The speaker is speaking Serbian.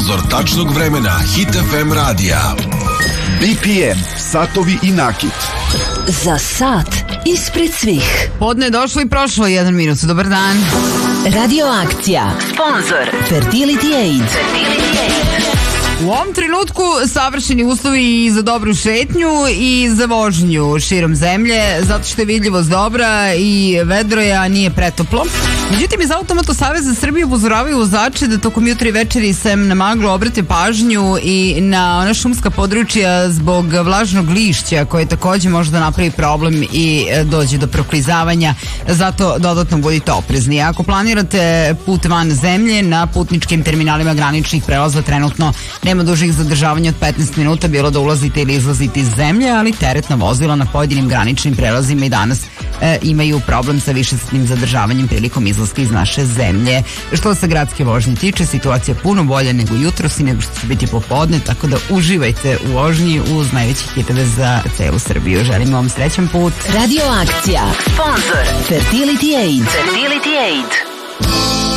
Sponzor tačnog vremena Hit FM radija. BPM, satovi i nakit. Za sat ispred svih. Podne je došlo i prošlo 1 minut. Dobar dan. Radioakcija. Sponzor Fertility Aid. U ovom trenutku savršeni uslovi i za dobru šetnju i za vožnju širom zemlje, zato što je vidljivost dobra i vedro je, a nije pretoplo. Međutim, iz Automoto Saveza Srbije upozoravaju vozače da tokom jutra i večeri sem na maglu obrate pažnju i na ona šumska područja zbog vlažnog lišća koje takođe može da napravi problem i dođe do proklizavanja. Zato dodatno budite oprezni. Ako planirate put van zemlje, na putničkim terminalima graničnih prelaza trenutno nema dužih zadržavanja od 15 minuta, bilo da ulazite ili izlazite iz zemlje, ali teretna vozila na pojedinim graničnim prelazima i danas imaju problem sa višesatnim zadržavanjem prilikom izlaska iz naše zemlje. Što se gradske vožnje tiče, situacija je puno bolja nego jutros i nego što će biti popodne, tako da uživajte u vožnji uz najveći hitove za celu Srbiju. Želimo vam srećan put. Radioakcija. Sponzor Fertility Aid.